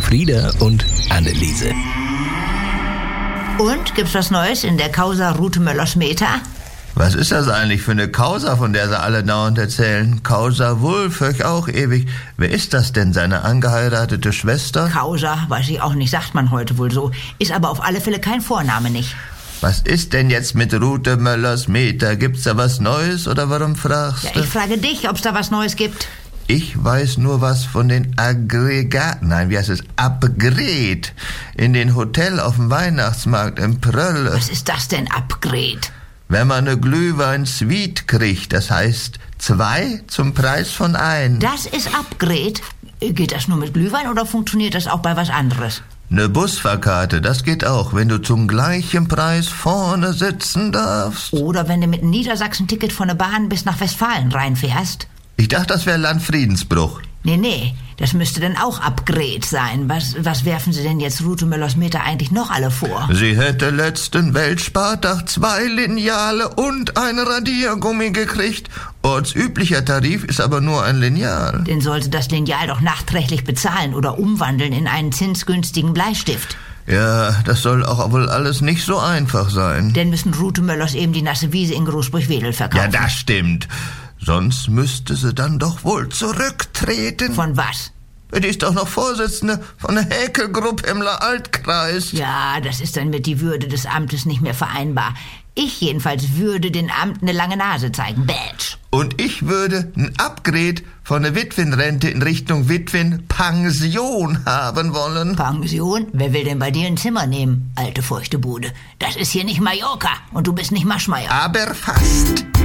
Frieda und Anneliese. Und, gibt's was Neues in der Causa Rute Möller-Schmeter? Was ist das eigentlich für eine Causa, von der sie alle dauernd erzählen? Causa Wulff, hör ich auch ewig. Wer ist das denn, seine angeheiratete Schwester? Causa, weiß ich auch nicht, sagt man heute wohl so. Ist aber auf alle Fälle kein Vorname nicht. Was ist denn jetzt mit Rute Möller-Schmeter? Gibt's da was Neues oder warum fragst du? Ja, ich frage dich, ob's da was Neues gibt. Ich weiß nur was von den Aggregaten, Upgrade, in den Hotel auf dem Weihnachtsmarkt in Pröll. Was ist das denn, Upgrade? Wenn man eine Glühwein-Suite kriegt, das heißt 2 zum Preis von 1. Das ist Upgrade. Geht das nur mit Glühwein oder funktioniert das auch bei was anderes? Eine Busfahrkarte, das geht auch, wenn du zum gleichen Preis vorne sitzen darfst. Oder wenn du mit einem Niedersachsen-Ticket von der Bahn bis nach Westfalen reinfährst. Ich dachte, das wäre Landfriedensbruch. Nee, das müsste dann auch Upgrade sein. Was werfen Sie denn jetzt Rute Möller-Schmeter eigentlich noch alle vor? Sie hätte letzten Weltspartag 2 Lineale und ein Radiergummi gekriegt. Ortsüblicher Tarif ist aber nur ein Lineal. Denn sollte das Lineal doch nachträglich bezahlen oder umwandeln in einen zinsgünstigen Bleistift. Ja, das soll auch wohl alles nicht so einfach sein. Denn müssen Rute Möllers eben die nasse Wiese in Großburg-Wedel verkaufen. Ja, das stimmt. Sonst müsste sie dann doch wohl zurücktreten. Von was? Die ist doch noch Vorsitzende von der Häkelgruppe im Altkreis. Ja, das ist dann mit die Würde des Amtes nicht mehr vereinbar. Ich jedenfalls würde den Amt eine lange Nase zeigen. Badge. Und ich würde ein Upgrade von der Witwenrente in Richtung Witwenpension haben wollen. Pension? Wer will denn bei dir ein Zimmer nehmen, alte feuchte Bude? Das ist hier nicht Mallorca und du bist nicht Maschmeyer. Aber fast.